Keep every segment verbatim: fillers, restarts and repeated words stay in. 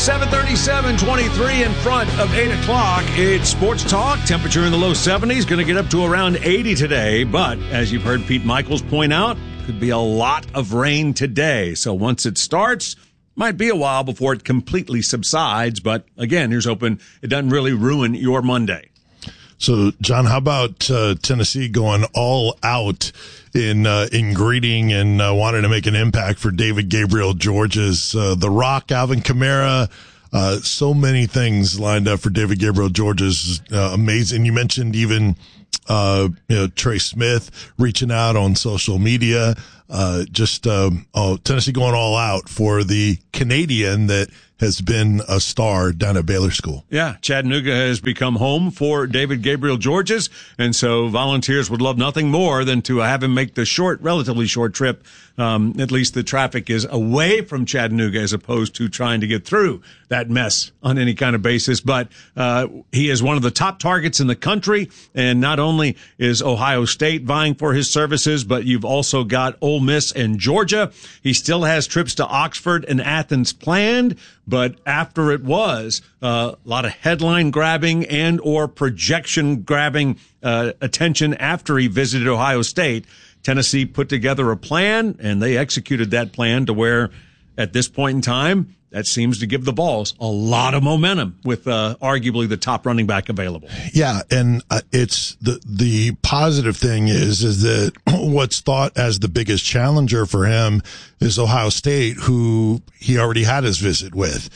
seven thirty-seven twenty-three in front of eight o'clock. It's Sports Talk. Temperature in the low seventies. Going to get up to around eighty today. But as you've heard Pete Michaels point out, could be a lot of rain today. So once it starts, might be a while before it completely subsides. But again, here's hoping it doesn't really ruin your Monday. So, John, how about uh, Tennessee going all out in uh, in greeting and uh, wanting to make an impact for David Gabriel Georges, uh, The Rock, Alvin Kamara, uh, so many things lined up for David Gabriel Georges. Uh, amazing. You mentioned even uh, you know, Trey Smith reaching out on social media. Uh, just um, oh, Tennessee going all out for the Canadian that has been a star down at Baylor School. Yeah, Chattanooga has become home for David Gabriel Georges, and so Volunteers would love nothing more than to have him make the short, relatively short trip. Um, at least the traffic is away from Chattanooga as opposed to trying to get through that mess on any kind of basis. But uh, he is one of the top targets in the country, and not only is Ohio State vying for his services, but you've also got Ole Miss and Georgia. He still has trips to Oxford and Athens planned, but after it was uh, a lot of headline grabbing and or projection grabbing uh, attention after he visited Ohio State, Tennessee put together a plan, and they executed that plan to where, at this point in time, that seems to give the Vols a lot of momentum with uh, arguably the top running back available. Yeah, and uh, it's the the positive thing is is that what's thought as the biggest challenger for him is Ohio State, who he already had his visit with.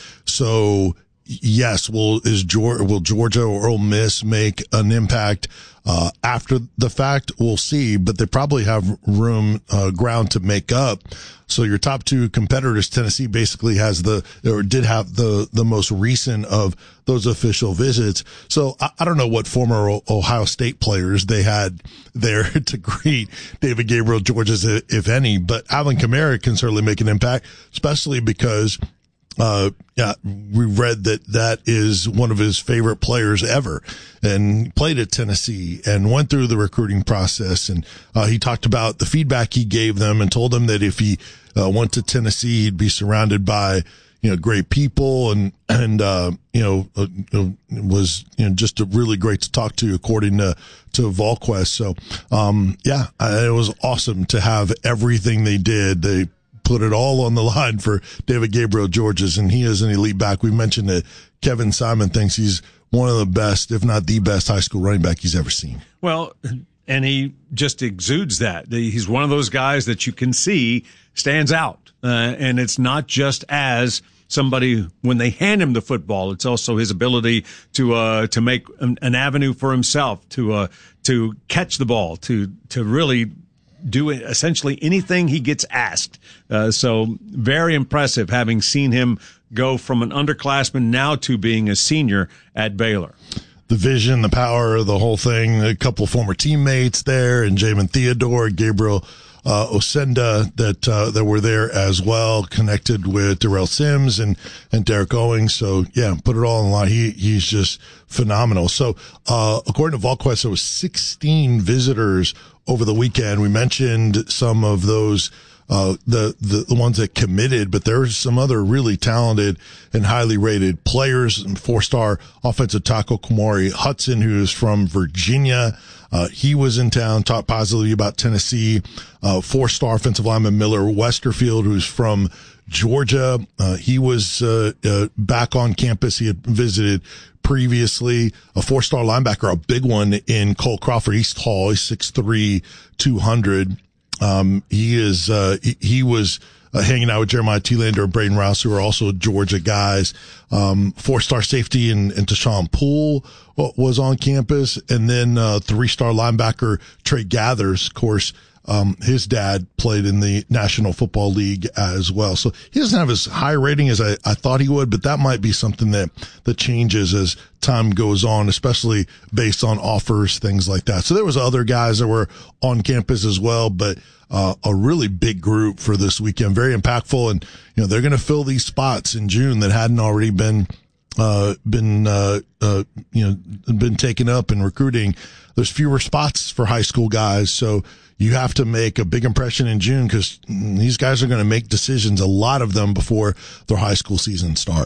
So yes, will is Georgia, will Georgia or Ole Miss make an impact uh, after the fact? We'll see, but they probably have room, uh, ground to make up. So your top two competitors, Tennessee basically has the, or did have the, the most recent of those official visits. So I, I don't know what former Ohio State players they had there to greet David Gabriel Georges, if any, but Alvin Kamara can certainly make an impact, especially because Uh, yeah, we read that that is one of his favorite players ever, and played at Tennessee and went through the recruiting process. And, uh, he talked about the feedback he gave them and told them that if he, uh, went to Tennessee, he'd be surrounded by, you know, great people and, and, uh, you know, uh, was, you know, just a really great to talk to according to, to VolQuest. So, um, yeah, it was awesome to have everything they did. They put it all on the line for David Gabriel Georges, and he is an elite back. We mentioned that Kevin Simon thinks he's one of the best, if not the best, high school running back he's ever seen. Well, and he just exudes that. He's one of those guys that you can see stands out, uh, and it's not just as somebody when they hand him the football. It's also his ability to uh, to make an, an avenue for himself, to uh, to catch the ball, to to really do essentially anything he gets asked. Uh, so very impressive having seen him go from an underclassman now to being a senior at Baylor. The vision, the power, the whole thing, a couple of former teammates there, and Jamin Theodore, Gabriel uh, Osenda that uh, that were there as well, connected with Darrell Sims and, and Derek Owings. So, yeah, put it all on the line. He, he's just phenomenal. So, uh, according to VolQuest, there was sixteen visitors over the weekend. We mentioned some of those, uh, the, the, the ones that committed, but there's some other really talented and highly rated players. And four-star offensive tackle Kamari Hudson, who is from Virginia. Uh, he was in town, talked positively about Tennessee. Uh, four-star offensive lineman Miller Westerfield, who's from Georgia. Uh, he was, uh, uh, back on campus. He had visited previously. A four-star linebacker, a big one in Cole Crawford. He's tall. He's six three, two hundred. Um, he is, uh, he, he was, uh, hanging out with Jeremiah Thielander and Braden Rouse, who are also Georgia guys. Um, four-star safety and, and Tashawn Poole was on campus. And then, uh, three-star linebacker Trey Gathers, of course. Um, his dad played in the National Football League as well. So he doesn't have as high rating as I, I thought he would, but that might be something that, that changes as time goes on, especially based on offers, things like that. So there was other guys that were on campus as well, but, uh, a really big group for this weekend, very impactful. And, you know, they're going to fill these spots in June that hadn't already been, uh, been, uh, uh, you know, been taken up in recruiting. There's fewer spots for high school guys. So, you have to make a big impression in June because these guys are going to make decisions, a lot of them, before their high school season start.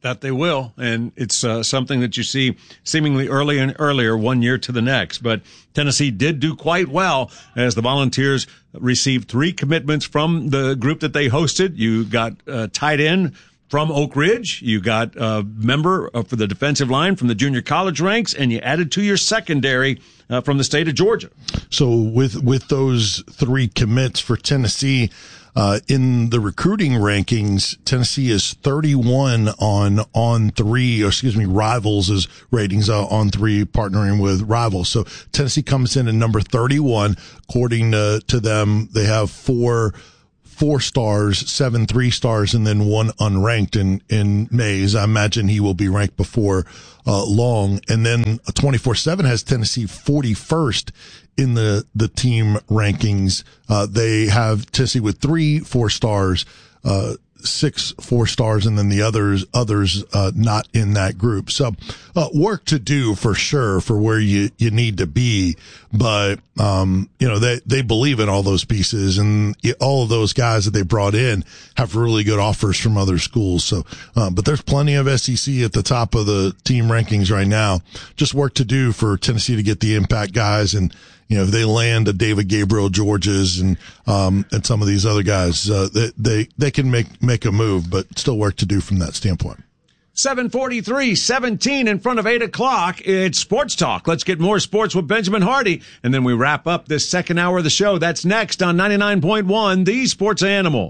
That they will, and it's uh, something that you see seemingly early and earlier one year to the next. But Tennessee did do quite well as the Volunteers received three commitments from the group that they hosted. You got uh, tight end from Oak Ridge, you got a member uh, for the defensive line from the junior college ranks, and you added to your secondary uh, from the state of Georgia. So with with those three commits for Tennessee, Uh, in the recruiting rankings, Tennessee is thirty-one on on three, or excuse me, Rivals is ratings uh, on three, partnering with Rivals. So Tennessee comes in at number thirty-one. According to, to them, they have four four stars, seven three stars, and then one unranked in in Mays. I imagine he will be ranked before uh, long. And then twenty-four seven has Tennessee forty-first in the, the team rankings. Uh, they have Tennessee with three four stars, uh, six four stars, and then the others, others, uh, not in that group. So, uh, work to do for sure for where you, you need to be. But, um, you know, they, they believe in all those pieces, and all of those guys that they brought in have really good offers from other schools. So, uh, but there's plenty of S E C at the top of the team rankings right now. Just work to do for Tennessee to get the impact guys. And, you know, if they land a David Gabriel Georges and, um, and some of these other guys, uh, they, they, they can make, make a move, but still work to do from that standpoint. seven forty-three, seventeen in front of eight o'clock. It's Sports Talk. Let's get more sports with Benjamin Hardy. And then we wrap up this second hour of the show. That's next on ninety-nine point one, The Sports Animal.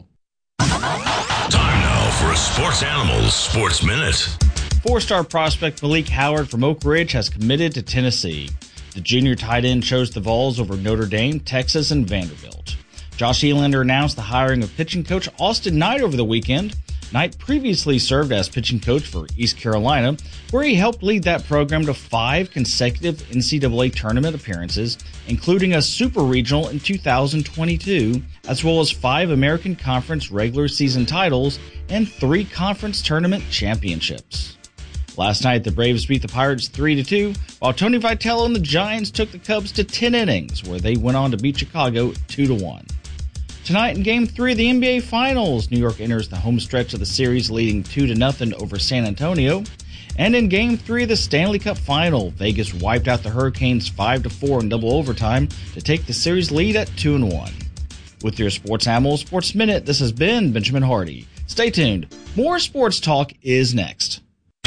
Time now for a Sports Animals Sports Minute. Four-star prospect Malik Howard from Oak Ridge has committed to Tennessee. The junior tight end chose the Vols over Notre Dame, Texas, and Vanderbilt. Josh Elander announced the hiring of pitching coach Austin Knight over the weekend. Knight previously served as pitching coach for East Carolina, where he helped lead that program to five consecutive N C double A tournament appearances, including a Super Regional in two thousand twenty-two, as well as five American Conference regular season titles and three conference tournament championships. Last night, the Braves beat the Pirates three to two, while Tony Vitello and the Giants took the Cubs to ten innings, where they went on to beat Chicago two to one. Tonight in Game three of the N B A Finals, New York enters the home stretch of the series leading two to nothing over San Antonio. And in Game three of the Stanley Cup Final, Vegas wiped out the Hurricanes five to four in double overtime to take the series lead at two and one. With your Sports Animal Sports Minute, this has been Benjamin Hardy. Stay tuned. More sports talk is next.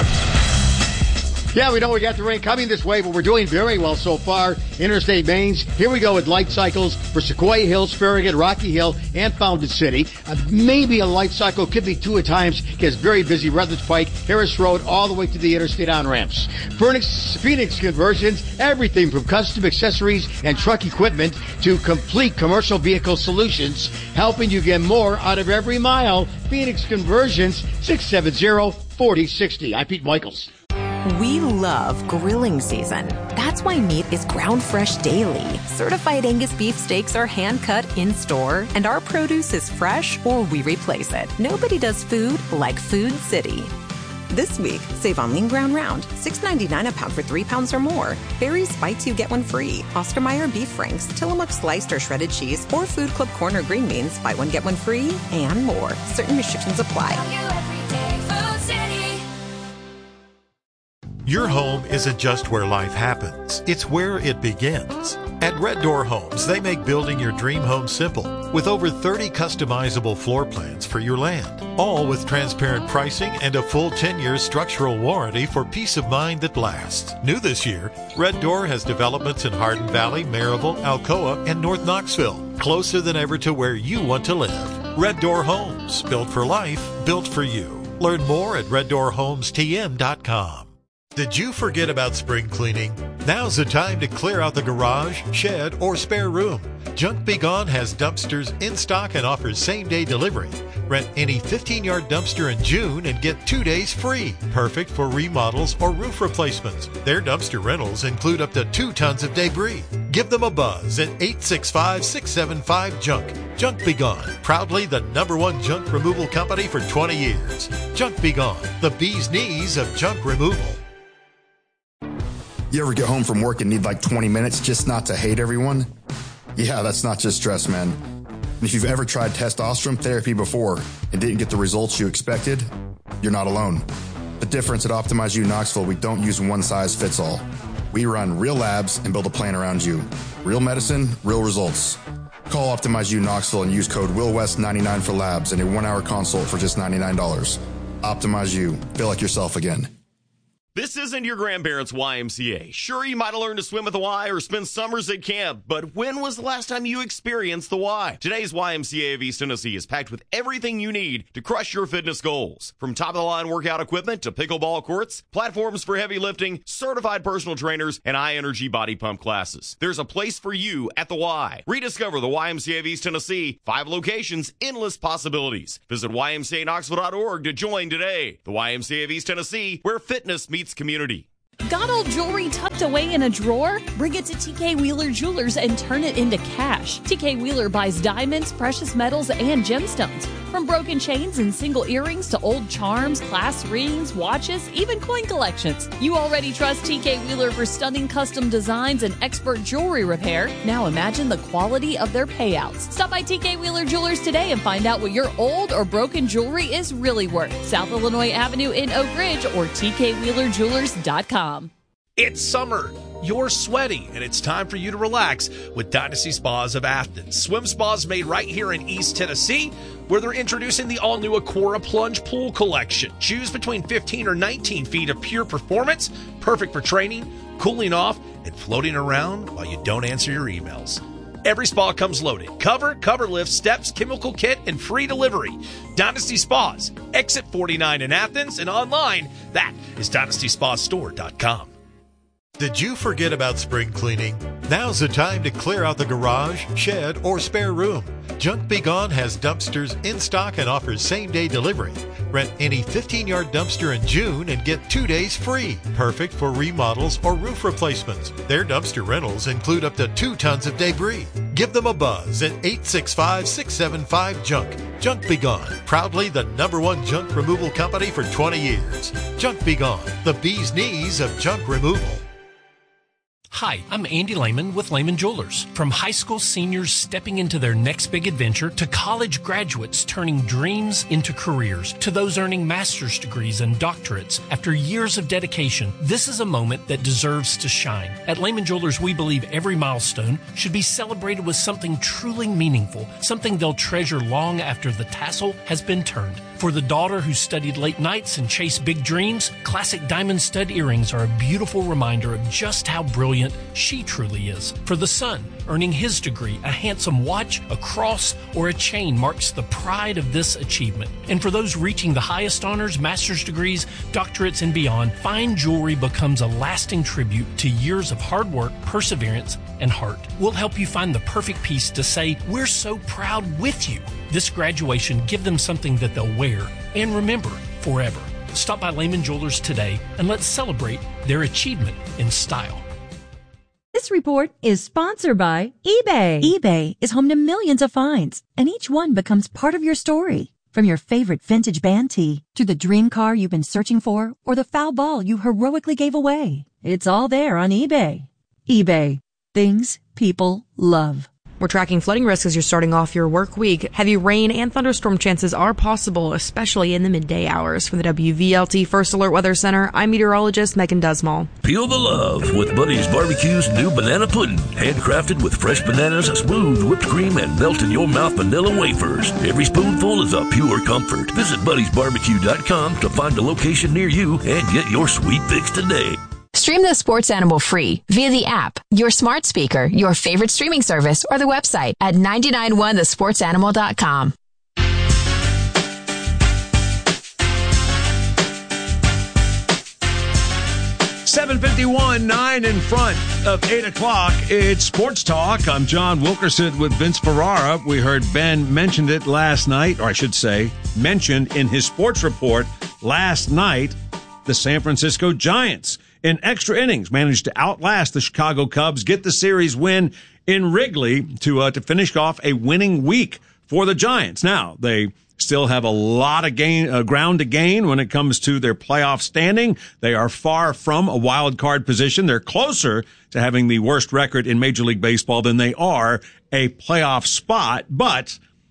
Yeah, we know we got the rain coming this way, but we're doing very well so far. Interstate mains. Here we go with light cycles for Sequoia Hills, Farragut, Rocky Hill, and Fountain City. Uh, maybe a light cycle, could be two at times. Gets very busy. Rutledge Pike, Harris Road, all the way to the interstate on-ramps. Phoenix, Phoenix Conversions, everything from custom accessories and truck equipment to complete commercial vehicle solutions, helping you get more out of every mile. Phoenix Conversions, six seven zero, four zero six zero. I'm Pete Michaels. We love grilling season. That's why meat is ground fresh daily. Certified Angus beef steaks are hand cut in store, and our produce is fresh or we replace it. Nobody does food like Food City. This week, save on lean ground round, six ninety-nine a pound for three pounds or more. Barry's Bites, you get one free. Oscar Mayer beef franks, Tillamook sliced or shredded cheese, or Food Club corner green beans, buy one get one free, and more. Certain restrictions apply. Your home isn't just where life happens, it's where it begins. At Red Door Homes, they make building your dream home simple with over thirty customizable floor plans for your land, all with transparent pricing and a full ten-year structural warranty for peace of mind that lasts. New this year, Red Door has developments in Hardin Valley, Maryville, Alcoa, and North Knoxville, closer than ever to where you want to live. Red Door Homes, built for life, built for you. Learn more at red door homes t m dot com. Did you forget about spring cleaning? Now's the time to clear out the garage, shed, or spare room. Junk Be Gone has dumpsters in stock and offers same-day delivery. Rent any fifteen-yard dumpster in June and get two days free. Perfect for remodels or roof replacements. Their dumpster rentals include up to two tons of debris. Give them a buzz at eight six five, six seven five, junk. Junk Be Gone, proudly the number one junk removal company for twenty years. Junk Be Gone, the bee's knees of junk removal. You ever get home from work and need like twenty minutes just not to hate everyone? Yeah, that's not just stress, man. And if you've ever tried testosterone therapy before and didn't get the results you expected, you're not alone. The difference at Optimize U Knoxville, we don't use one size fits all. We run real labs and build a plan around you. Real medicine, real results. Call Optimize U Knoxville and use code Will West ninety-nine for labs and a one-hour consult for just ninety-nine dollars. Optimize U. Feel like yourself again. This isn't your grandparents' Y M C A. Sure, you might have learned to swim at the Y or spend summers at camp, but when was the last time you experienced the Y? Today's Y M C A of East Tennessee is packed with everything you need to crush your fitness goals. From top-of-the-line workout equipment to pickleball courts, platforms for heavy lifting, certified personal trainers, and high-energy body pump classes. There's a place for you at the Y. Rediscover the Y M C A of East Tennessee. Five locations, endless possibilities. Visit Y M C A Knoxville dot org to join today. The Y M C A of East Tennessee, where fitness meets community. Got old jewelry tucked away in a drawer? Bring it to T K Wheeler Jewelers and turn it into cash. T K Wheeler buys diamonds, precious metals, and gemstones. From broken chains and single earrings to old charms, class rings, watches, even coin collections. You already trust T K Wheeler for stunning custom designs and expert jewelry repair. Now imagine the quality of their payouts. Stop by T K Wheeler Jewelers today and find out what your old or broken jewelry is really worth. South Illinois Avenue in Oak Ridge or T K Wheeler Jewelers dot com. It's summer. You're sweaty, and it's time for you to relax with Dynasty Spas of Athens. Swim spas made right here in East Tennessee, where they're introducing the all-new Aquara Plunge Pool Collection. Choose between fifteen or nineteen feet of pure performance, perfect for training, cooling off, and floating around while you don't answer your emails. Every spa comes loaded. Cover, cover lift, steps, chemical kit, and free delivery. Dynasty Spas, Exit forty-nine in Athens, and online, that is dynasty spa store dot com. Did you forget about spring cleaning? Now's the time to clear out the garage, shed, or spare room. Junk Be Gone has dumpsters in stock and offers same-day delivery. Rent any fifteen-yard dumpster in June and get two days free. Perfect for remodels or roof replacements. Their dumpster rentals include up to two tons of debris. Give them a buzz at eight six five, six seven five, JUNK. Junk Be Gone, proudly the number one junk removal company for twenty years. Junk Be Gone, the bee's knees of junk removal. Hi, I'm Andy Lehman with Lehman Jewelers. From high school seniors stepping into their next big adventure to college graduates turning dreams into careers to those earning master's degrees and doctorates after years of dedication, this is a moment that deserves to shine. At Lehman Jewelers, we believe every milestone should be celebrated with something truly meaningful, something they'll treasure long after the tassel has been turned. For the daughter who studied late nights and chased big dreams, classic diamond stud earrings are a beautiful reminder of just how brilliant she truly is. For the son, earning his degree, a handsome watch, a cross, or a chain marks the pride of this achievement. And for those reaching the highest honors, master's degrees, doctorates, and beyond, fine jewelry becomes a lasting tribute to years of hard work, perseverance, and heart. We'll help you find the perfect piece to say, "We're so proud with you." This graduation, give them something that they'll wear and remember forever. Stop by Lehman Jewelers today and let's celebrate their achievement in style. This report is sponsored by eBay. eBay is home to millions of finds, and each one becomes part of your story. From your favorite vintage band tee to the dream car you've been searching for or the foul ball you heroically gave away. It's all there on eBay. eBay. Things people love. We're tracking flooding risks as you're starting off your work week. Heavy rain and thunderstorm chances are possible, especially in the midday hours. From the W V L T First Alert Weather Center, I'm meteorologist Megan Dusmal. Peel the love with Buddy's Barbecue's new banana pudding. Handcrafted with fresh bananas, smooth whipped cream, and melt-in-your-mouth vanilla wafers. Every spoonful is a pure comfort. Visit Buddy's Barbecue dot com to find a location near you and get your sweet fix today. Stream the Sports Animal free via the app, your smart speaker, your favorite streaming service, or the website at nine nine one the sports animal dot com. seven fifty-one, nine in front of eight o'clock. It's Sports Talk. I'm John Wilkerson with Vince Ferrara. We heard Ben mentioned it last night, or I should say, mentioned in his sports report last night, the San Francisco Giants in extra innings managed to outlast the Chicago Cubs, get the series win in Wrigley to uh, to finish off a winning week for the Giants. Now, they still have a lot of gain, uh, ground to gain when it comes to their playoff standing. They are far from a wild card position. They're closer to having the worst record in Major League Baseball than they are a playoff spot, but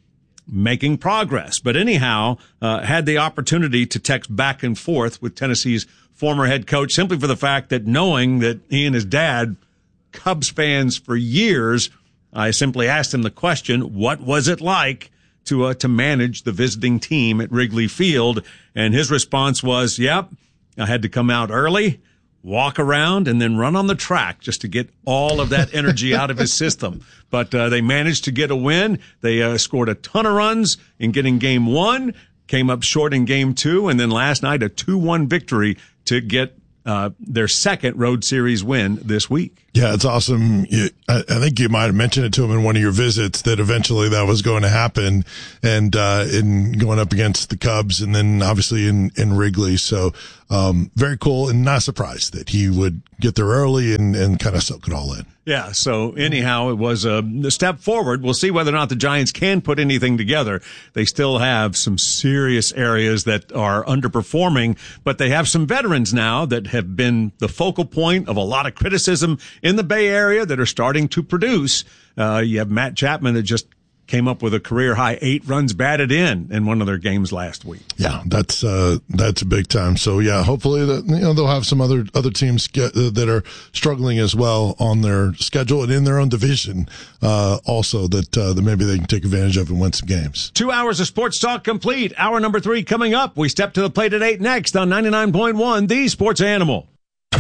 making progress. But anyhow, uh, had the opportunity to text back and forth with Tennessee's former head coach simply for the fact that knowing that he and his dad, Cubs fans for years, I simply asked him the question, what was it like to uh, to manage the visiting team at Wrigley Field? And his response was, yep, I had to come out early, walk around, and then run on the track just to get all of that energy out of his system. But uh, they managed to get a win. They uh, scored a ton of runs in getting game one, came up short in game two, and then last night a two one victory to get uh, their second road series win this week. Yeah, it's awesome. You, I, I think you might have mentioned it to him in one of your visits that eventually that was going to happen, and uh, in going up against the Cubs, and then obviously in, in Wrigley. So um, very cool, and not surprised that he would get there early and, and kind of soak it all in. Yeah, so anyhow, it was a step forward. We'll see whether or not the Giants can put anything together. They still have some serious areas that are underperforming, but they have some veterans now that have been the focal point of a lot of criticism in the Bay Area that are starting to produce. Uh, you have Matt Chapman that just came up with a career high eight runs batted in in one of their games last week. Yeah, that's uh, that's a big time. So yeah, hopefully that, you know, they'll have some other other teams get, uh, that are struggling as well on their schedule and in their own division. Uh, also that uh, that maybe they can take advantage of and win some games. Two hours of sports talk complete. Hour number three coming up. We step to the plate at eight next on ninety-nine point one, the Sports Animal.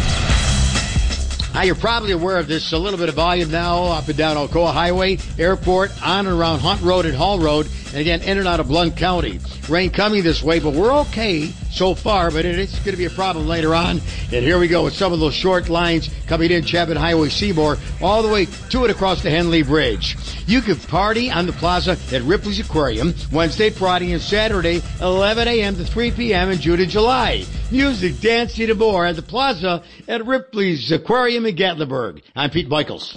Now, you're probably aware of this. A little bit of volume now up and down Alcoa Highway, Airport, on and around Hunt Road and Hall Road, and again, in and out of Blount County. Rain coming this way, but we're okay so far, but it is going to be a problem later on. And here we go with some of those short lines coming in Chapman Highway, Seymour, all the way to it across the Henley Bridge. You can party on the plaza at Ripley's Aquarium Wednesday, Friday, and Saturday, eleven a.m. to three p.m. in June and July. Music, dancing, and more at the plaza at Ripley's Aquarium in Gatlinburg. I'm Pete Michaels.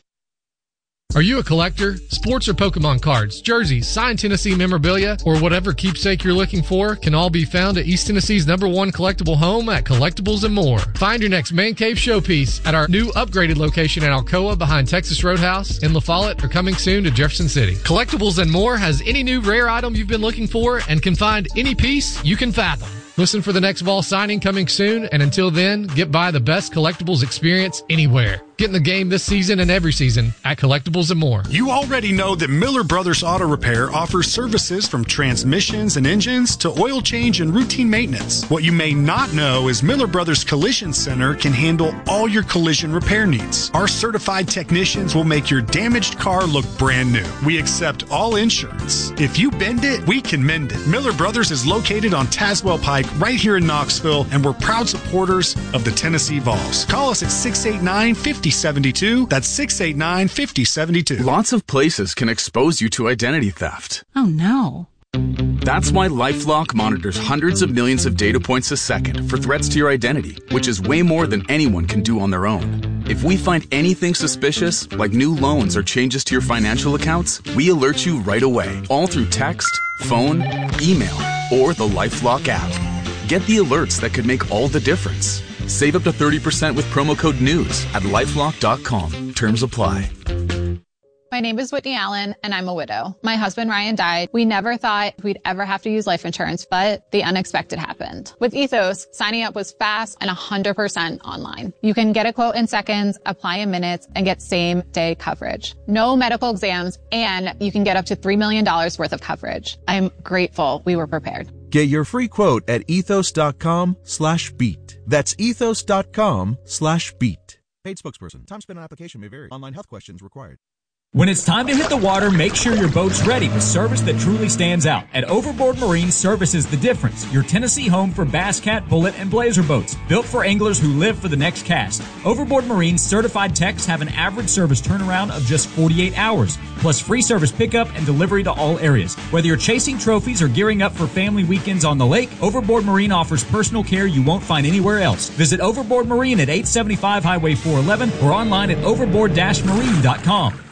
Are you a collector? Sports or Pokemon cards, jerseys, signed Tennessee memorabilia, or whatever keepsake you're looking for can all be found at East Tennessee's number one collectible home at Collectibles and More. Find your next Man Cave showpiece at our new upgraded location in Alcoa behind Texas Roadhouse, in La Follette, or coming soon to Jefferson City. Collectibles and More has any new rare item you've been looking for and can find any piece you can fathom. Listen for the next Vol signing coming soon, and until then, get by the best collectibles experience anywhere. Get in the game this season and every season at Collectibles and More. You already know that Miller Brothers Auto Repair offers services from transmissions and engines to oil change and routine maintenance. What you may not know is Miller Brothers Collision Center can handle all your collision repair needs. Our certified technicians will make your damaged car look brand new. We accept all insurance. If you bend it, we can mend it. Miller Brothers is located on Tazewell Pike right here in Knoxville, and we're proud supporters of the Tennessee Vols. Call us at six eight nine, five oh seven two. That's six eight nine, five oh seven two. Lots of places can expose you to identity theft. Oh no. That's why LifeLock monitors hundreds of millions of data points a second for threats to your identity, which is way more than anyone can do on their own. If we find anything suspicious, like new loans or changes to your financial accounts, we alert you right away, all through text, phone, email, or the LifeLock app. Get the alerts that could make all the difference. Save up to thirty percent with promo code NEWS at lifelock dot com. Terms apply. My name is Whitney Allen, and I'm a widow. My husband, Ryan, died. We never thought we'd ever have to use life insurance, but the unexpected happened. With Ethos, signing up was fast and one hundred percent online. You can get a quote in seconds, apply in minutes, and get same-day coverage. No medical exams, and you can get up to three million dollars worth of coverage. I'm grateful we were prepared. Get your free quote at ethos.com slash beat. That's ethos.com slash beat. Paid spokesperson. Time spent on application may vary. Online health questions required. When it's time to hit the water, make sure your boat's ready with service that truly stands out. At Overboard Marine, service is the difference. Your Tennessee home for Bass Cat, Bullet, and Blazer boats. Built for anglers who live for the next cast. Overboard Marine's certified techs have an average service turnaround of just forty-eight hours. Plus free service pickup and delivery to all areas. Whether you're chasing trophies or gearing up for family weekends on the lake, Overboard Marine offers personal care you won't find anywhere else. Visit Overboard Marine at eight seventy-five Highway four eleven or online at overboard dash marine dot com.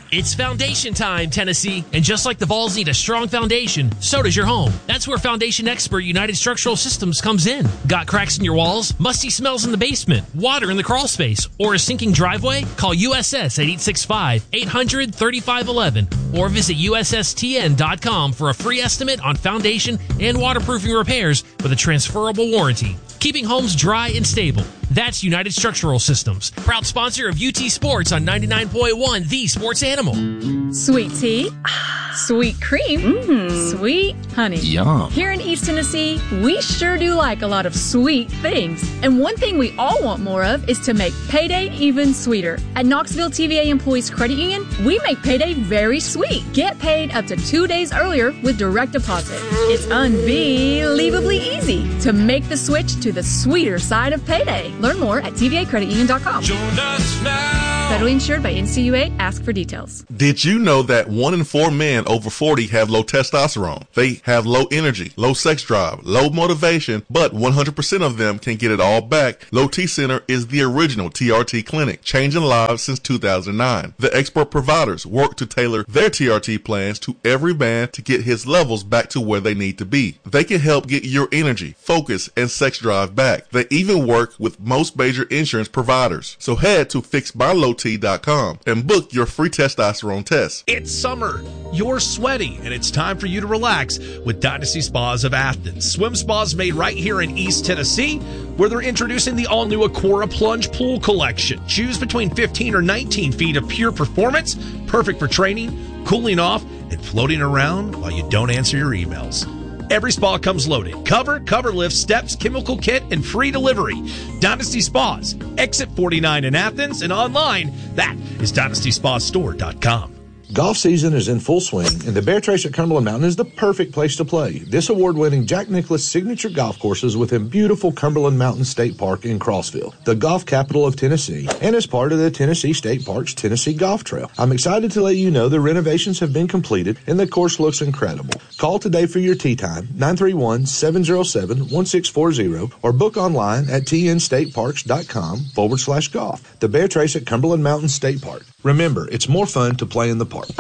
It's foundation time, Tennessee. And just like the walls need a strong foundation, so does your home. That's where foundation expert United Structural Systems comes in. Got cracks in your walls, musty smells in the basement, water in the crawl space, or a sinking driveway? Call U S S at eight six five, eight hundred, thirty-five eleven or visit U S S T N dot com for a free estimate on foundation and waterproofing repairs with a transferable warranty. Keeping homes dry and stable. That's United Structural Systems, proud sponsor of U T Sports on ninety-nine point one The Sports Animal. Sweet tea, sweet cream, mm. sweet honey. Yum. Here in East Tennessee, we sure do like a lot of sweet things. And one thing we all want more of is to make payday even sweeter. At Knoxville T V A Employees Credit Union, we make payday very sweet. Get paid up to two days earlier with direct deposit. It's unbelievably easy to make the switch to the sweeter side of payday. Learn more at T V A credit union dot com. Join us now. Federally insured by N C U A. Ask for details. Did you know that one in four men over forty have low testosterone? They have low energy, low sex drive, low motivation, but one hundred percent of them can get it all back. Low T Center is the original T R T clinic, changing lives since two thousand nine. The expert providers work to tailor their T R T plans to every man to get his levels back to where they need to be. They can help get your energy, focus, and sex drive back. They even work with most major insurance providers. So head to fix my low t dot com and book your free testosterone test. It's summer. You're sweaty, and it's time for you to relax with Dynasty Spas of Athens. Swim spas made right here in East Tennessee, where they're introducing the all-new Aquara Plunge Pool Collection. Choose between fifteen or nineteen feet of pure performance, perfect for training, cooling off, and floating around while you don't answer your emails. Every spa comes loaded. Cover, cover lift, steps, chemical kit, and free delivery. Dynasty Spas, exit forty-nine in Athens, and online, that is dynasty spa store dot com. Golf season is in full swing, and the Bear Trace at Cumberland Mountain is the perfect place to play. This award-winning Jack Nicklaus signature golf course is within beautiful Cumberland Mountain State Park in Crossville, the golf capital of Tennessee, and is part of the Tennessee State Park's Tennessee Golf Trail. I'm excited to let you know the renovations have been completed, and the course looks incredible. Call today for your tee time, nine three one, seven oh seven, one six four zero, or book online at t n state parks dot com forward slash golf. The Bear Trace at Cumberland Mountain State Park. Remember, it's more fun to play in the park.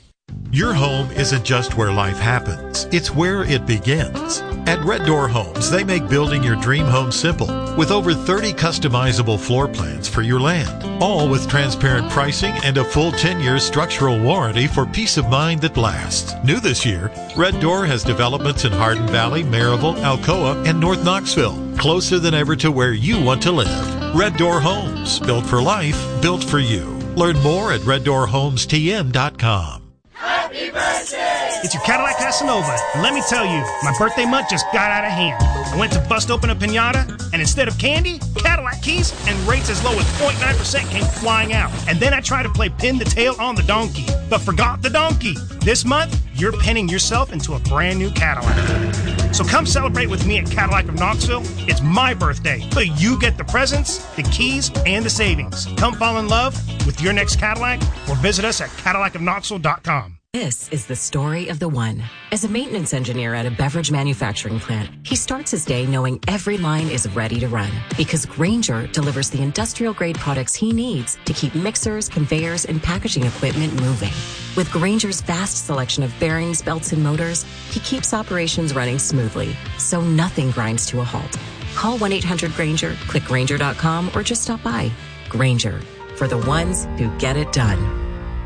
Your home isn't just where life happens, it's where it begins. At Red Door Homes, they make building your dream home simple with over thirty customizable floor plans for your land, all with transparent pricing and a full ten year structural warranty for peace of mind that lasts. New this year, Red Door has developments in Hardin Valley, Maryville, Alcoa, and North Knoxville, closer than ever to where you want to live. Red Door Homes, built for life, built for you. Learn more at red door homes t m dot com. Happy birthday! It's your Cadillac Casanova. And let me tell you, my birthday month just got out of hand. I went to bust open a piñata, and instead of candy, Cadillac keys and rates as low as zero point nine percent came flying out. And then I tried to play pin the tail on the donkey, but forgot the donkey. This month, you're pinning yourself into a brand new Cadillac. So come celebrate with me at Cadillac of Knoxville. It's my birthday, but you get the presents, the keys, and the savings. Come fall in love with your next Cadillac or visit us at cadillac of knoxville dot com. This is the story of the one. As a maintenance engineer at a beverage manufacturing plant, he starts his day knowing every line is ready to run because Grainger delivers the industrial-grade products he needs to keep mixers, conveyors, and packaging equipment moving. With Grainger's vast selection of bearings, belts, and motors, he keeps operations running smoothly, so nothing grinds to a halt. Call one eight hundred Grainger, click Grainger dot com, or just stop by. Grainger, for the ones who get it done.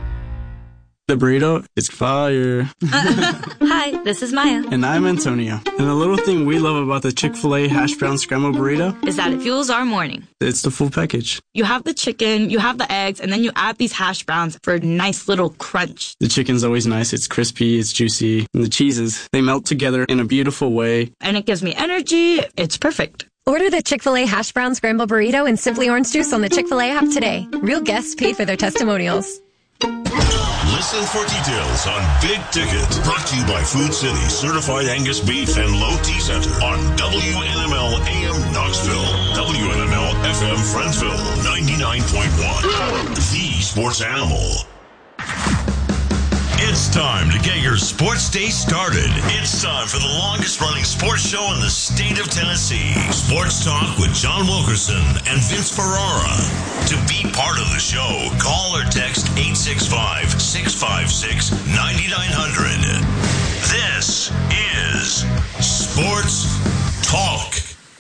The burrito is fire. Hi, this is Maya. And I'm Antonio. And the little thing we love about the Chick-fil-A hash brown scrambled burrito is that it fuels our morning. It's the full package. You have the chicken, you have the eggs, and then you add these hash browns for a nice little crunch. The chicken's always nice. It's crispy, it's juicy. And the cheeses, they melt together in a beautiful way. And it gives me energy. It's perfect. Order the Chick-fil-A hash brown scrambled burrito and Simply Orange Juice on the Chick-fil-A app today. Real guests pay for their testimonials. Listen for details on Big Ticket. Brought to you by Food City, Certified Angus Beef, and Low T Center on W N M L A M Knoxville, W N M L F M Friendsville, ninety-nine point one. The Sports Animal. It's It's time to get your sports day started. It's time for the longest running sports show in the state of Tennessee. Sports Talk with John Wilkerson and Vince Ferrara. To be part of the show, call or text eight six five, six five six, nine nine zero zero. This is Sports Talk.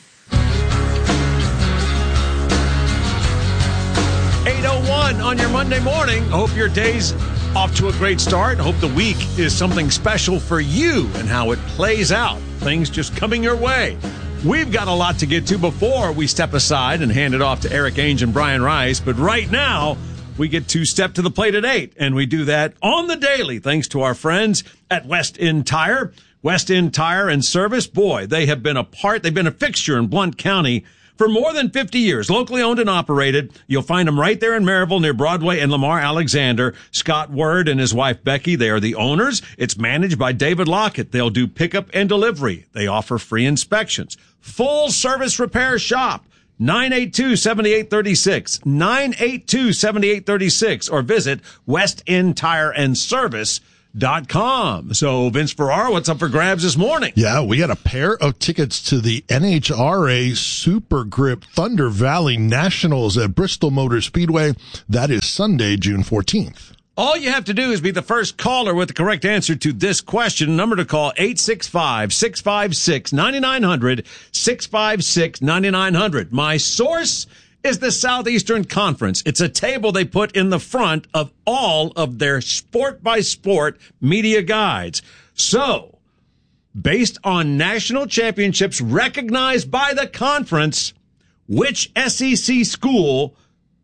eight oh one on your Monday morning. Hope your day's off to a great start. Hope the week is something special for you and how it plays out. Things just coming your way. We've got a lot to get to before we step aside and hand it off to Eric Ainge and Brian Rice. But right now, we get to step to the plate at eight, and we do that on the daily thanks to our friends at West End Tire. West End Tire and Service, boy, they have been a part, they've been a fixture in Blount County for more than fifty years, locally owned and operated. You'll find them right there in Maryville near Broadway and Lamar Alexander. Scott Word and his wife Becky, they are the owners. It's managed by David Lockett. They'll do pickup and delivery. They offer free inspections. Full service repair shop. nine eight two, seven eight three six. nine eight two, seven eight three six. Or visit West End Tire and Service. Dot com. So, Vince Ferrara, what's up for grabs this morning? Yeah, we got a pair of tickets to the N H R A Super Grip Thunder Valley Nationals at Bristol Motor Speedway. That is Sunday, June fourteenth. All you have to do is be the first caller with the correct answer to this question. Number to call, eight six five, six five six, nine nine zero zero, six five six, nine nine zero zero. My source is the Southeastern Conference. It's a table they put in the front of all of their sport-by-sport media guides. So, based on national championships recognized by the conference, which S E C school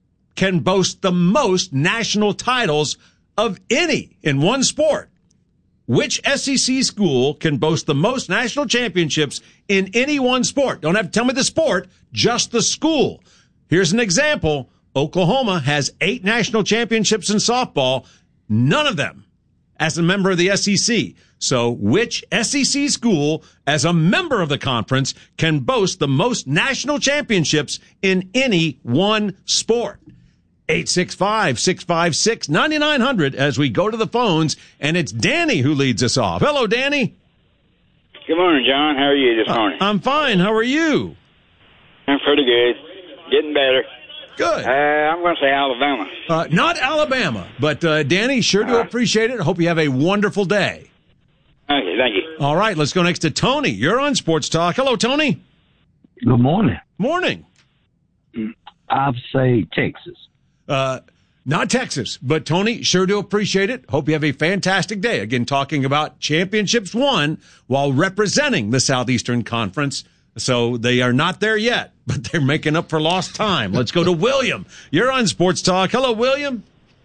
can boast the most national titles of any in one sport? Which S E C school can boast the most national championships in any one sport? Don't have to tell me the sport, just the school. Here's an example. Oklahoma has eight national championships in softball, none of them as a member of the S E C. So which S E C school, as a member of the conference, can boast the most national championships in any one sport? eight six five, six five six, nine nine zero zero as we go to the phones, and it's Danny who leads us off. Hello, Danny. Good morning, John. How are you this morning? Uh, I'm fine. How are you? I'm pretty good. Getting better. Good. Uh, I'm going to say Alabama. Uh, not Alabama, but uh, Danny, sure do uh, appreciate it. I hope you have a wonderful day. Okay, thank you. All right, let's go next to Tony. You're on Sports Talk. Hello, Tony. Good morning. Morning. I'd say Texas. Uh, not Texas, but Tony, sure do appreciate it. Hope you have a fantastic day. Again, talking about championships won while representing the Southeastern Conference. So they are not there yet, but they're making up for lost time. Let's go to William. You're on Sports Talk. Hello, William.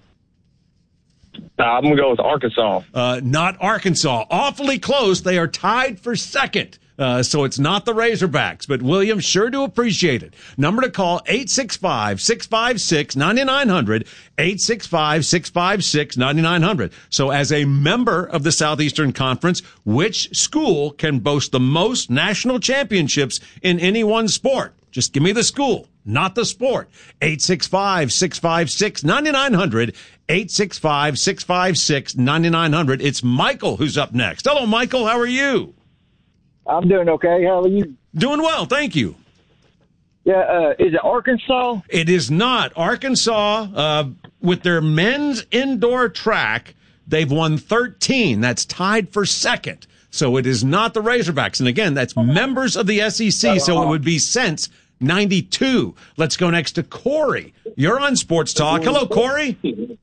Uh, I'm going to go with Arkansas. Uh, not Arkansas. Awfully close. They are tied for second. Uh, so it's not the Razorbacks, but William, sure do appreciate it. Number to call, eight six five, six five six, nine nine zero zero, eight six five, six five six, nine nine zero zero. So as a member of the Southeastern Conference, which school can boast the most national championships in any one sport? Just give me the school, not the sport. eight six five, six five six, nine nine zero zero, eight six five, six five six, nine nine zero zero. It's Michael who's up next. Hello, Michael. How are you? I'm doing okay. How are you? Doing well, thank you. Yeah, uh, is it Arkansas? It is not. Arkansas, uh, with their men's indoor track, they've won thirteen. That's tied for second. So it is not the Razorbacks. And again, that's members of the S E C, so it would be since ninety-two. Let's go next to Corey. You're on Sports Talk. Hello, Corey.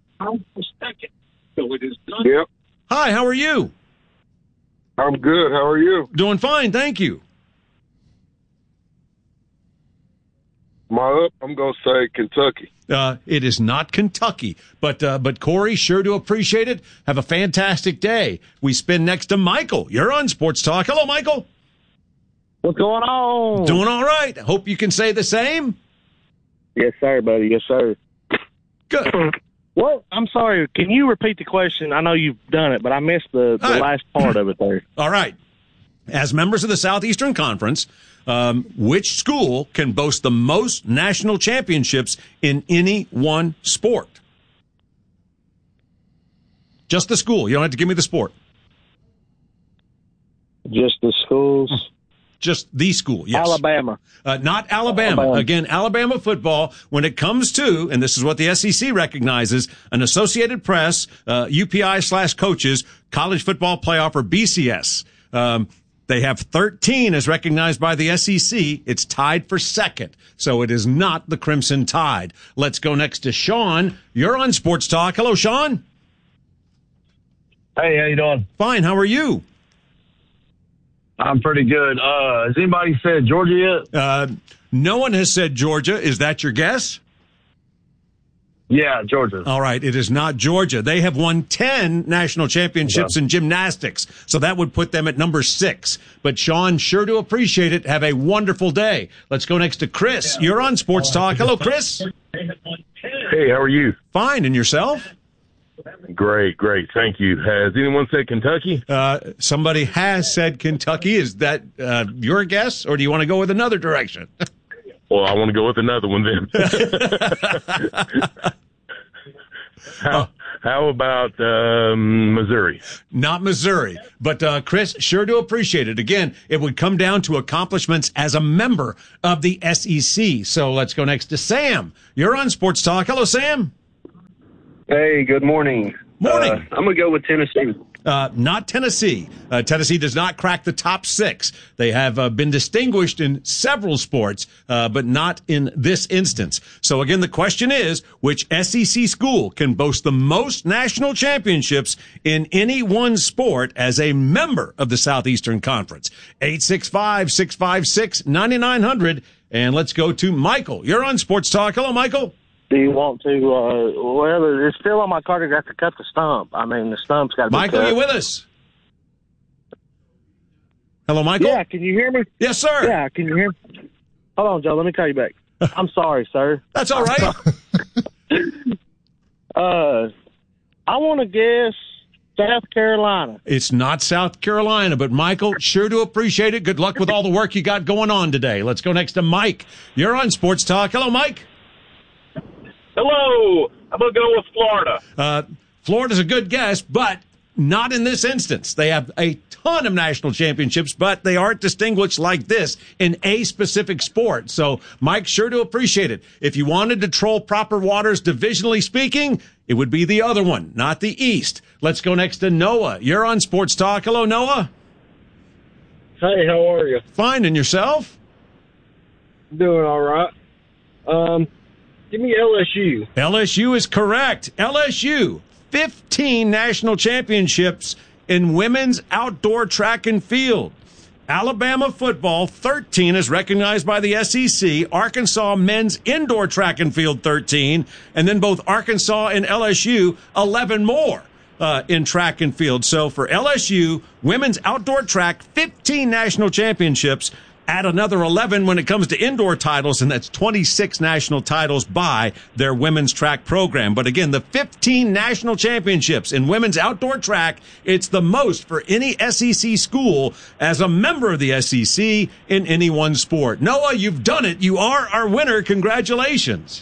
Yep. Hi, how are you? I'm good. How are you? Doing fine, thank you. My up, I'm going to say Kentucky. Uh, it is not Kentucky, but uh, but Corey, sure do appreciate it. Have a fantastic day. We spin next to Michael. You're on Sports Talk. Hello, Michael. What's going on? Doing all right. Hope you can say the same. Yes, sir, buddy. Yes, sir. Good. Well, I'm sorry. Can you repeat the question? I know you've done it, but I missed the, the right. last part of it there. All right. As members of the Southeastern Conference, um, which school can boast the most national championships in any one sport? Just the school. You don't have to give me the sport. Just the schools. Just the school, yes. Alabama. Uh, not Alabama. Alabama. Again, Alabama football, when it comes to, and this is what the S E C recognizes, an Associated Press, uh, U P I slash coaches, college football playoff, or B C S. Um, they have thirteen as recognized by the S E C. It's tied for second. So it is not the Crimson Tide. Let's go next to Sean. You're on Sports Talk. Hello, Sean. Hey, how you doing? Fine. How are you? I'm pretty good. Uh, has anybody said Georgia yet? Uh, no one has said Georgia. Is that your guess? Yeah, Georgia. All right. It is not Georgia. They have won ten national championships Okay. in gymnastics. So that would put them at number six. But Sean, sure to appreciate it. Have a wonderful day. Let's go next to Chris. You're on Sports Talk. Hello, Chris. Hey, how are you? Fine. And yourself? Great, great. Thank you. Has anyone said Kentucky? Uh, somebody has said Kentucky. Is that uh, your guess, or do you want to go with another direction? Well, I want to go with another one then. how, how about um, Missouri? Not Missouri. But, uh, Chris, sure do appreciate it. Again, it would come down to accomplishments as a member of the S E C. So let's go next to Sam. You're on Sports Talk. Hello, Sam. Hey, good morning. Morning. Uh, I'm going to go with Tennessee. Uh, not Tennessee. Uh, Tennessee does not crack the top six. They have uh, been distinguished in several sports, uh, but not in this instance. So again, the question is, which S E C school can boast the most national championships in any one sport as a member of the Southeastern Conference? eight six five, six five six, nine nine zero zero. And let's go to Michael. You're on Sports Talk. Hello, Michael. Do you want to, uh, well, it's still on my card. You got to cut the stump. I mean, the stump's got to be Michael, cut. you with us? Hello, Michael? Yeah, can you hear me? Yes, sir. Yeah, can you hear me? Hold on, Joe. Let me call you back. I'm sorry, sir. That's all right. uh, I want to guess South Carolina. It's not South Carolina, but Michael, sure to appreciate it. Good luck with all the work you got going on today. Let's go next to Mike. You're on Sports Talk. Hello, Mike. Hello. I'm going to go with Florida. Uh, Florida's a good guess, but not in this instance. They have a ton of national championships, but they aren't distinguished like this in a specific sport. So, Mike, sure to appreciate it. If you wanted to troll proper waters divisionally speaking, it would be the other one, not the East. Let's go next to Noah. You're on Sports Talk. Hello, Noah. Hey, how are you? Fine, and yourself? Doing all right. Um, give me L S U. L S U is correct. L S U, fifteen national championships in women's outdoor track and field. Alabama football, thirteen is recognized by the S E C. Arkansas men's indoor track and field, thirteen. And then both Arkansas and L S U, eleven more uh, in track and field. So for L S U, women's outdoor track, fifteen national championships. Add another eleven when it comes to indoor titles, and that's twenty-six national titles by their women's track program. But again, the fifteen national championships in women's outdoor track, it's the most for any S E C school as a member of the S E C in any one sport. Noah, you've done it. You are our winner. Congratulations.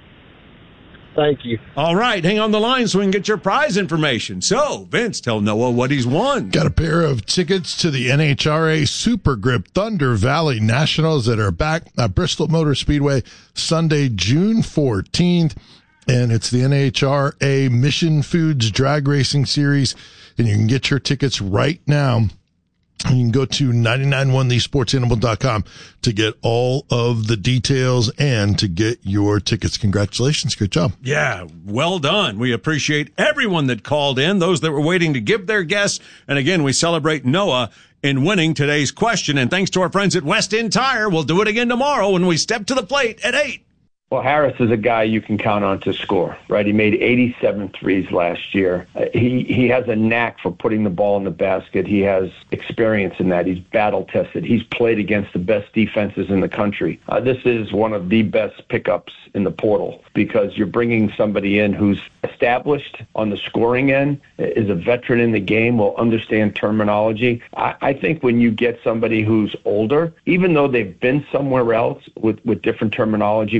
Thank you. All right, hang on the line so we can get your prize information. So, Vince, tell Noah what he's won. Got a pair of tickets to the N H R A Super Grip Thunder Valley Nationals that are back at Bristol Motor Speedway Sunday, June fourteenth. And it's the N H R A Mission Foods Drag Racing Series. And you can get your tickets right now. You can go to nine nine one the sports animal dot com to get all of the details and to get your tickets. Congratulations. Good job. Yeah, well done. We appreciate everyone that called in, those that were waiting to give their guess. And again, we celebrate Noah in winning today's question. And thanks to our friends at West End Tire, we'll do it again tomorrow when we step to the plate at eight. Well, Harris is a guy you can count on to score, right? He made eighty-seven threes last year. Uh, he he has a knack for putting the ball in the basket. He has experience in that. He's battle-tested. He's played against the best defenses in the country. Uh, this is one of the best pickups in the portal because you're bringing somebody in who's established on the scoring end, is a veteran in the game, will understand terminology. I, I think when you get somebody who's older, even though they've been somewhere else with, with different terminology, maybe in different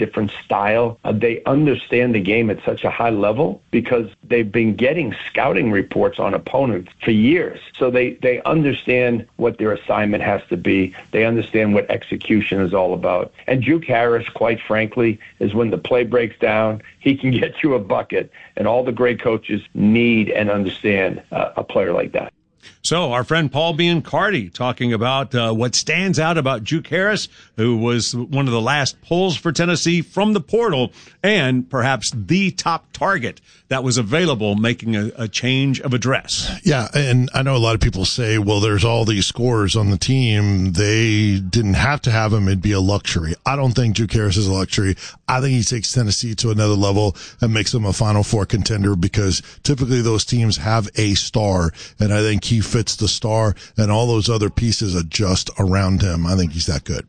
different style. Uh, they understand the game at such a high level because they've been getting scouting reports on opponents for years. So they, they understand what their assignment has to be. They understand what execution is all about. And Juke Harris, quite frankly, is when the play breaks down, he can get you a bucket. And all the great coaches need and understand uh, a player like that. So our friend Paul Biancardi talking about uh, what stands out about Juke Harris, who was one of the last pulls for Tennessee from the portal and perhaps the top target that was available, making a, a change of address. Yeah, and I know a lot of people say, well, there's all these scorers on the team. They didn't have to have him. It'd be a luxury. I don't think Juke Harris is a luxury. I think he takes Tennessee to another level and makes them a Final Four contender because typically those teams have a star, and I think he fits the star, and all those other pieces adjust around him. I think he's that good.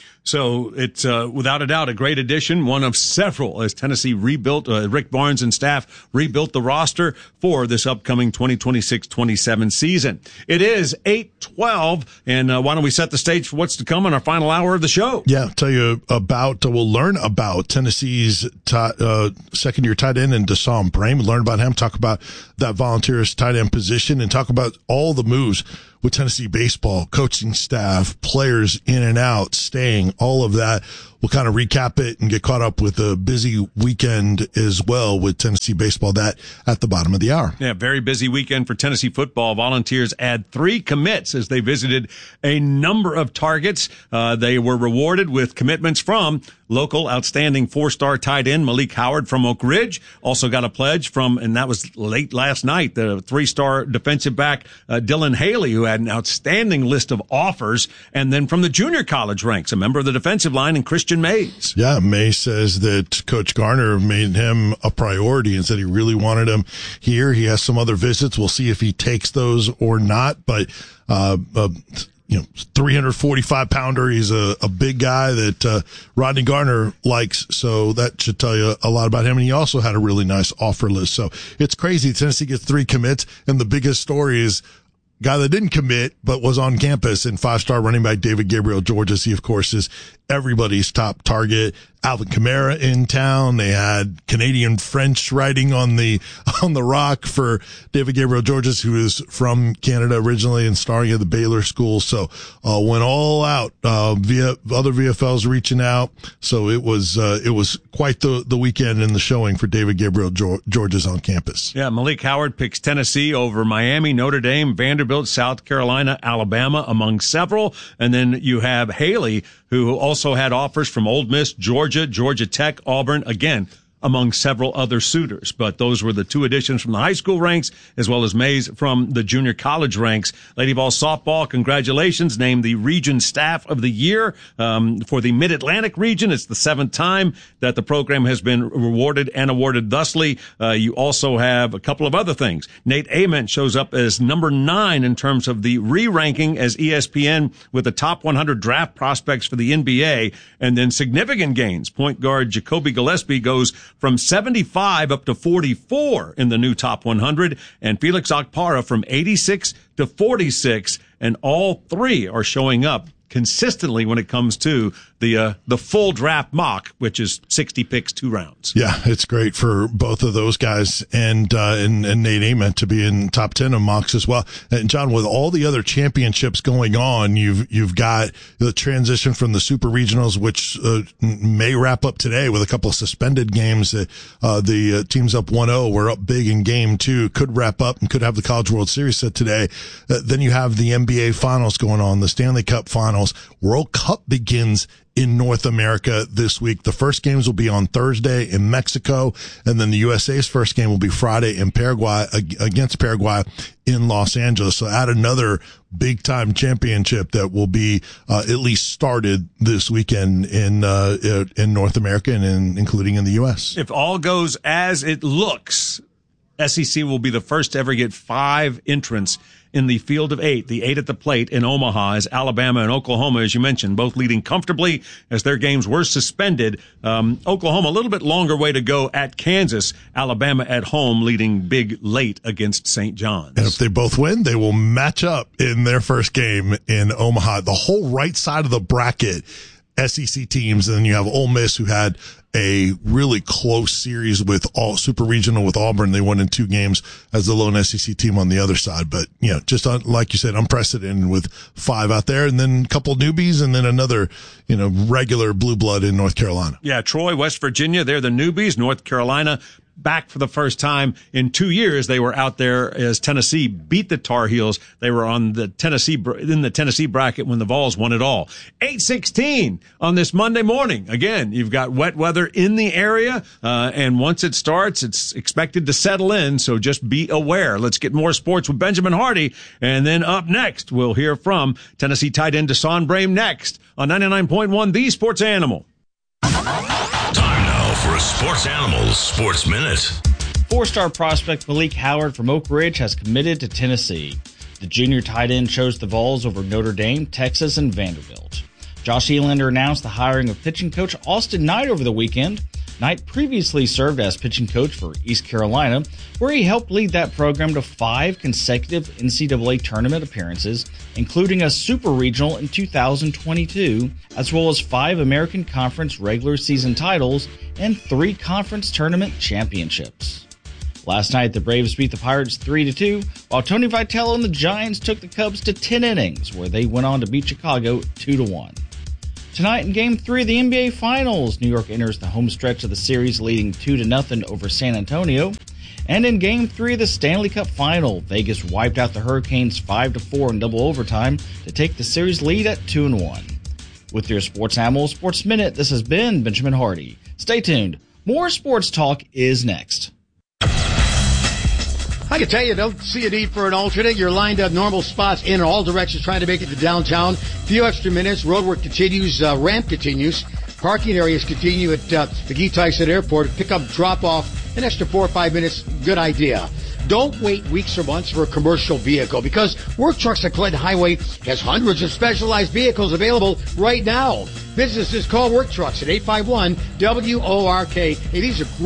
So it's uh, without a doubt a great addition, one of several as Tennessee rebuilt, uh, Rick Barnes and staff rebuilt the roster for this upcoming twenty twenty-six twenty-seven season. It is eight twelve, and uh, why don't we set the stage for what's to come in our final hour of the show? Yeah, I'll tell you about, uh, we'll learn about Tennessee's t- uh, second-year tight end in Deshaun Brame. Learn about him, talk about that Volunteers tight end position, and talk about all the moves with Tennessee baseball, coaching staff, players in and out, staying, all of that. We'll kind of recap it and get caught up with a busy weekend as well with Tennessee baseball, that at the bottom of the hour. Yeah, very busy weekend for Tennessee football. Volunteers add three commits as they visited a number of targets. Uh, they were rewarded with commitments from local outstanding four-star tight end Malik Howard from Oak Ridge. Also got a pledge from, and that was late last night, the three-star defensive back uh, Dylan Haley, who had an outstanding list of offers. And then from the junior college ranks, a member of the defensive line, and Christian Mays. Yeah, Mays says that Coach Garner made him a priority and said he really wanted him here. He has some other visits. We'll see if he takes those or not. But, uh, uh you know, three hundred forty-five pounder. He's a, a big guy that uh, Rodney Garner likes. So that should tell you a lot about him. And he also had a really nice offer list. So it's crazy. Tennessee gets three commits. And the biggest story is guy that didn't commit but was on campus, and five-star running back David Gabriel Georges. He, of course, is everybody's top target. Alvin Kamara in town. They had Canadian French writing on the on the rock for David Gabriel Georges, who is from Canada originally and starring at the Baylor School. So uh, went all out uh, via other V F Ls reaching out. So it was uh, it was quite the the weekend in the showing for David Gabriel Georges on campus. Yeah, Malik Howard picks Tennessee over Miami, Notre Dame, Vanderbilt, South Carolina, Alabama, among several. And then you have Haley, who also had offers from Ole Miss, Georgia, Georgia Tech, Auburn, again, among several other suitors. But those were the two additions from the high school ranks, as well as Mays from the junior college ranks. Lady Vol softball, congratulations, named the region staff of the year um, for the Mid-Atlantic region. It's the seventh time that the program has been rewarded and awarded thusly. Uh, you also have a couple of other things. Nate Ament shows up as number nine in terms of the re-ranking as E S P N with the top one hundred draft prospects for the N B A, and then significant gains. Point guard Jacoby Gillespie goes from seventy-five up to forty-four in the new top one hundred, and Felix Okpara from eighty-six to forty-six, and all three are showing up consistently when it comes to the uh, the full draft mock, which is sixty picks, two rounds. Yeah, it's great for both of those guys, and uh, and, and Nate Ament to be in top ten of mocks as well. And John, with all the other championships going on, you've you've got the transition from the super regionals, which uh, may wrap up today with a couple of suspended games. That uh, the uh, teams up one oh were up big in game two, could wrap up and could have the College World Series set today. Uh, then you have the N B A finals going on, the Stanley Cup finals. World Cup begins in North America this week. The first games will be on Thursday in Mexico, and then the U S A's first game will be Friday in Paraguay against Paraguay in Los Angeles. So add another big time championship that will be uh, at least started this weekend in uh, in North America and in, including in the U S. If all goes as it looks, S E C will be the first to ever get five entrants in the field of eight, the eight at the plate in Omaha, as Alabama and Oklahoma, as you mentioned, both leading comfortably as their games were suspended. Um, Oklahoma, a little bit longer way to go at Kansas. Alabama at home leading big late against Saint John's. And if they both win, they will match up in their first game in Omaha. The whole right side of the bracket, S E C teams, and then you have Ole Miss, who had a really close series with all super regional with Auburn. They won in two games as the lone S E C team on the other side. But, you know, just on, like you said, unprecedented with five out there, and then a couple newbies, and then another, you know, regular blue blood in North Carolina. Yeah, Troy, West Virginia, they're the newbies. North Carolina, back for the first time in two years. They were out there as Tennessee beat the Tar Heels. They were on the Tennessee, in the Tennessee bracket when the Vols won it all. eight sixteen on this Monday morning. Again, you've got wet weather in the area, uh, and once it starts, it's expected to settle in, so just be aware. Let's get more sports with Benjamin Hardy, and then up next, we'll hear from Tennessee tight end Deson Brame next on ninety-nine point one The Sports Animal. Time now for a Sports Animals Sports Minute. Four-star prospect Malik Howard from Oak Ridge has committed to Tennessee. The junior tight end chose the Vols over Notre Dame, Texas, and Vanderbilt. Josh Elander announced the hiring of pitching coach Austin Knight over the weekend. Knight previously served as pitching coach for East Carolina, where he helped lead that program to five consecutive N C double A tournament appearances, including a Super Regional in two thousand twenty-two, as well as five American Conference regular season titles and three conference tournament championships. Last night, the Braves beat the Pirates three to two, while Tony Vitello and the Giants took the Cubs to ten innings, where they went on to beat Chicago two to one. Tonight in Game three of the N B A Finals, New York enters the home stretch of the series leading two to nothing over San Antonio. And in Game three of the Stanley Cup Final, Vegas wiped out the Hurricanes five to four in double overtime to take the series lead at two and one. With your Sports Animal Sports Minute, this has been Benjamin Hardy. Stay tuned. More sports talk is next. I can tell you, don't see a need for an alternate. You're lined up normal spots in all directions trying to make it to downtown. Few extra minutes. Roadwork continues. Uh, ramp continues. Parking areas continue at uh, McGee Tyson Airport. Pick up, drop off, an extra four or five minutes. Good idea. Don't wait weeks or months for a commercial vehicle, because Work Trucks at Clinton Highway has hundreds of specialized vehicles available right now. Businesses call Work Trucks at eight five one W O R K. Hey, these are great